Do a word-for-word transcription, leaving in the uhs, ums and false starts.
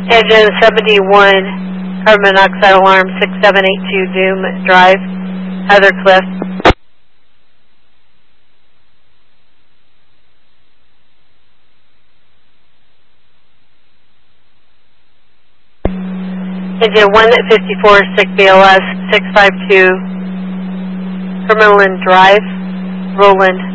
Engine seventy-one, carbon monoxide alarm six seven eight two Doom Drive, Heather Cliff. Engine one fifty-four, sick B L S six five two, Cumberland Drive, Roland.